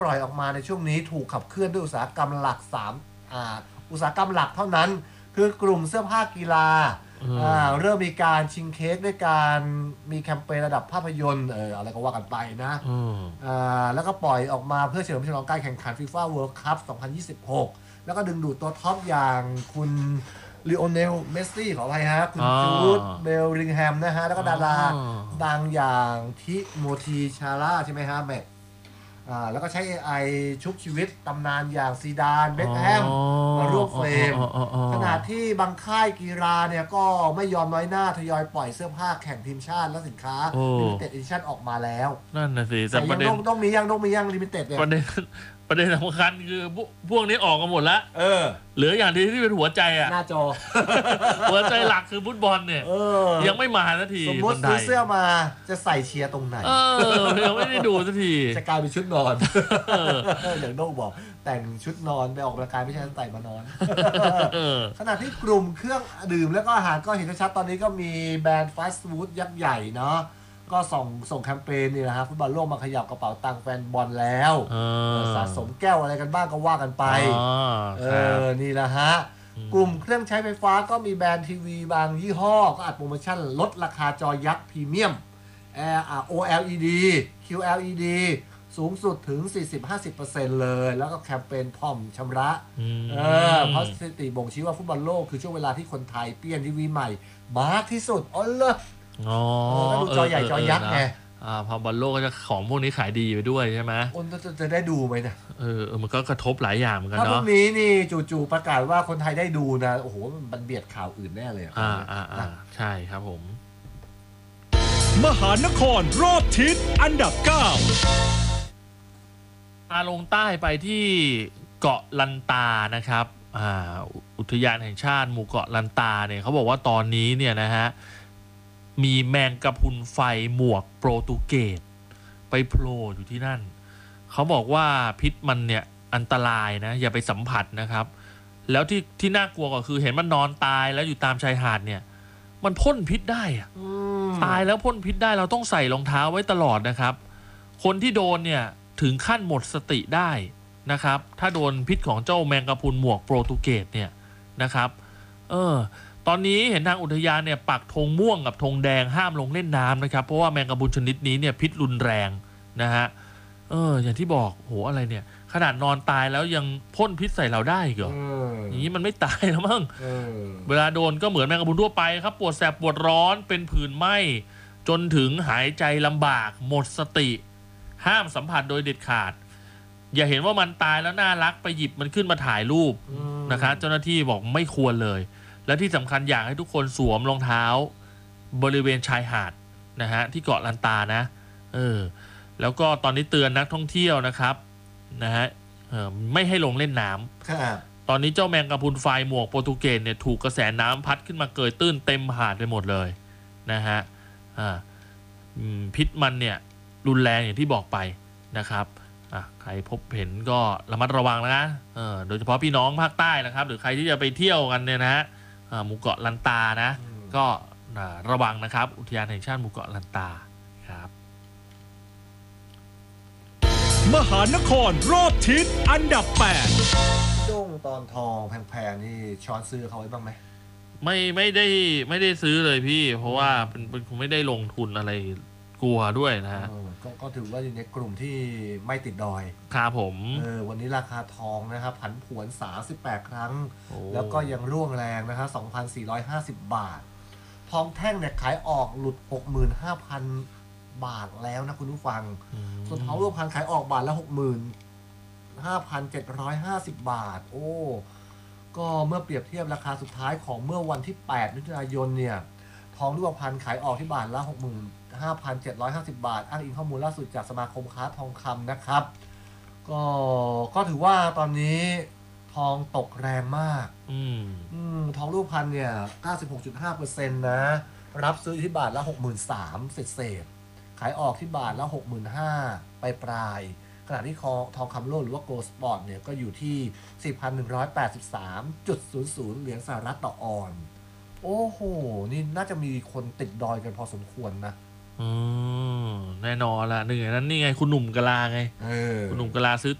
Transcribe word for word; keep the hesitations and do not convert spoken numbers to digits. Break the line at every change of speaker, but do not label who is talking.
ปล่อยออกมาในช่วงนี้ถูกขับเคลื่อนด้วยอุตสาหกรรมหลักสามอ่าอุตสาหกรรมหลักเท่านั้นคือกลุ่มเสื้อผ้ากีฬาอ่าเริ่มมีการชิงเค้กด้วยการมีแคมเปญระดับภาพยนตร์เอออะไรก็ว่ากันไปนะอ่าแล้วก็ปล่อยออกมาเพื่อเฉลิมฉลองการแข่งขัน FIFA World Cup สองพันยี่สิบหกแล้วก็ดึงดูดตัวท็อปอย่างคุณลีโอเนลเมสซี่ขออภัยฮะคุณจูดเบลลิงแฮมนะฮะแล้วก็ดาราดังอย่างทิโมธีชาร่าใช่ไหมฮะแม่อ่าแล้วก็ใช้ เอ ไอ ชุบชีวิตตำนานอย่างซีดานเบคแฮมมาร่วมเฟรมขณะที่บางค่ายกีฬาเนี่ยก็ไม่ยอมน้อยหน้าทยอยปล่อยเสื้อผ้าแข่งทีมชาติและสินค้า Limited Edition ออกมาแล้ว
นั่นนะสิ
แต่ประเด็นต้องมียังต้องมียัง Limited เนี่ย
ประเด็นประเด็นสำคัญคือพวกนี้ออกกันหมดแล้วเออเหลืออย่างที่ที่เป็นหัวใจอ่ะ
หน้าจอ
หัวใจหลักคือฟุตบอลเนี่ยยังไม่มาสักที
สมมติซื้อเสื้อมาจะใส่เชียร์ตรงไหน
เออยังไม่ได้ดูสักที
จะกลายเป็นชุดนอนอย่างโน้บอกแต่งชุดนอนไปออกกำลังกายไม่ใช่ใส่มานอนขณะที่กลุ่มเครื่องดื่มแล้วก็อาหารก็เห็นชัดตอนนี้ก็มีแบรนด์ฟาสต์ฟู้ดยักษ์ใหญ่เนาะก็ส่งส่งแคมเปญนี่นะฮะฟุตบอลโลกมาขยับกระเป๋าตังค์แฟนบอลแล้วสะสมแก้วอะไรกันบ้างก็ว่ากันไปเออนี่นะฮะกลุ่มเครื่องใช้ไฟฟ้าก็มีแบรนด์ทีวีบางยี่ห้อก็อัดโปรโมชั่นลดราคาจอยักษ์พรีเมียม โอ แอล อี ดี คิว แอล อี ดี สูงสุดถึง สี่สิบถึงห้าสิบเปอร์เซ็นต์ เลยแล้วก็แคมเปญผ่อนชำระเออเพราะสถิติบ่งชี้ว่าฟุตบอลโลกคือช่วงเวลาที่คนไทยเปลี่ยนทีวีใหม่มากที่สุดอ๋อเหรอ
อ๋อ
ก็ดูจอใหญ่จอยักษ์ไง
อ่าพอบอลโลกก็จะของพวกนี้ขายดีไปด้วยใช่ไหม
คนจะจะได้ดูไหมนะ
เออมันก็กระทบหลายอย่างเหมือนกันเนาะ
ถ้าพวกนี้นี่จู่ๆประกาศว่าคนไทยได้ดูนะโอ้โหมันเบียดข่าวอื่นแน่เลย
อ่าอ่าอ่าใช่ครับผม
มหานครรอบทิศอันดับเก้า
อาลงใต้ไปที่เกาะลันตานะครับอ่าอุทยานแห่งชาติหมู่เกาะลันตาเนี่ยเขาบอกว่าตอนนี้เนี่ยนะฮะมีแมงกะพรุนไฟหมวกโปรตุเกสไปโผล่อยู่ที่นั่นเขาบอกว่าพิษมันเนี่ยอันตรายนะอย่าไปสัมผัสนะครับแล้วที่ที่น่ากลัวก็คือเห็นมันนอนตายแล้วอยู่ตามชายหาดเนี่ยมันพ่นพิษได้อะตายแล้วพ่นพิษได้เราต้องใส่รองเท้าไว้ตลอดนะครับคนที่โดนเนี่ยถึงขั้นหมดสติได้นะครับถ้าโดนพิษของเจ้าแมงกะพรุนหมวกโปรตุเกสเนี่ยนะครับเออตอนนี้เห็นทางอุทยานเนี่ยปักธงม่วงกับธงแดงห้ามลงเล่นน้ำนะครับเพราะว่าแมงกะพรุนชนิดนี้เนี่ยพิษรุนแรงนะฮะเอออย่างที่บอกโหอะไรเนี่ยขนาดนอนตายแล้วยังพ่นพิษใส่เราได้เหรออย่างนี้มันไม่ตายแล้วมั้งเวลาโดนก็เหมือนแมงกะพรุนทั่วไปครับปวดแสบปวดร้อนเป็นผื่นไหม้จนถึงหายใจลำบากหมดสติห้ามสัมผัสโดยเด็ดขาดอย่าเห็นว่ามันตายแล้วน่ารักไปหยิบมันขึ้นมาถ่ายรูปนะคะเจ้าหน้าที่บอกไม่ควรเลยและที่สำคัญอยากให้ทุกคนสวมรองเท้าบริเวณชายหาดนะฮะที่เกาะลันตานะเออแล้วก็ตอนนี้เตือนนักท่องเที่ยวนะครับนะฮะเออไม่ให้ลงเล่นน้ำตอนนี้เจ้าแมงกะพรุนไฟหมวกโปรตุเกสเนี่ยถูกกระแสน้ำพัดขึ้นมาเกยตื้นเต็มหาดไปหมดเลยนะฮะอ่าพิษมันเนี่ยรุนแรงอย่างที่บอกไปนะครับอ่ะใครพบเห็นก็ระมัดระวังนะเออโดยเฉพาะพี่น้องภาคใต้นะครับหรือใครที่จะไปเที่ยวกันเนี่ยนะฮะหมู่เกาะลันตานะก็ระวังนะครับอุทยานแห่งชาติหมู่เกาะลันตาครับ
มหานครรอบทิศอันดับแปด
ด้งตอนทองแพงๆนี่ช้อนซื้อเขาไว้บ้างไหม
ไม่ไม่ได้ไม่ได้ซื้อเลยพี่เพราะว่าเป็นเป็นคงไม่ได้ลงทุนอะไรกลัวด้วยนะฮะ
ก็ถือว่าอยู่ในกลุ่มที่ไม่ติดดอย
ครับผม
เออวันนี้ราคาทองนะครับผันผวนสามสิบแปดครั้งแล้วก็ยังร่วงแรงนะครับ สองพันสี่ร้อยห้าสิบ บาททองแท่งเนี่ยขายออกหลุด หกหมื่นห้าพัน บาทแล้วนะคุณผู้ฟังส่วนทองรูปพรรณขายออกบาทละ หกหมื่นห้าพันเจ็ดร้อยห้าสิบ บาทโอ้ก็เมื่อเปรียบเทียบราคาสุดท้ายของเมื่อวันที่แปดมิถุนายนเนี่ยทองรูปพรรณขายออกที่บาทละ หกหมื่นห้าพันเจ็ดร้อยห้าสิบ บาทอ้างอิงข้อมูลล่าสุดจากสมาคมค้าทองคำนะครับก็ก็ถือว่าตอนนี้ทองตกแรงมากอืมอืมทองรูปพรรณเนี่ย เก้าสิบหกจุดห้าเปอร์เซ็นต์ นะรับซื้อที่บาทละ หกหมื่นสามพัน เศษๆขายออกที่บาทละ หกหมื่นห้าพัน ปลายๆขณะที่ทองคำโลกหรือว่าโกลด์สปอร์ตเนี่ยก็อยู่ที่ สี่พันหนึ่งร้อยแปดสิบสามจุดศูนย์ศูนย์ เหรียญสหรัฐต่อออนซ์โอ้โหนี่น่าจะมีคนติดดอยกันพอสมควรนะ
ออืมแน่นอนละหนึ่งในนั้นนี่ไงคุณหนุ่มกะลาไง
เออ
คุณหนุ่มกะลาซื้อ